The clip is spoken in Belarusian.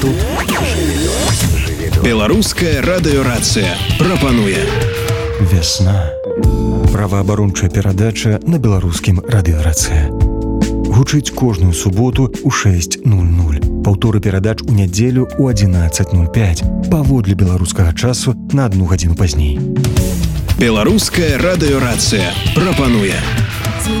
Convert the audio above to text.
Тут беларуская радыёрацыя прапануе Вясна. Праваабарончая перадача на беларускім радыёрацыя. Гучыць кожную суботу ў 6:00. Паўторы перадач у нядзелю ў 11:05. Паводле беларускага часу на 1 гадзіну пазней. Беларуская радыёрацыя прапануе